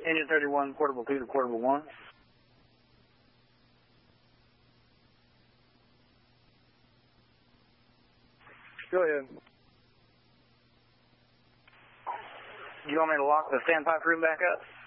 Engine 31, portable 2 to portable 1. Go ahead. You want me to lock the standpipe room back up?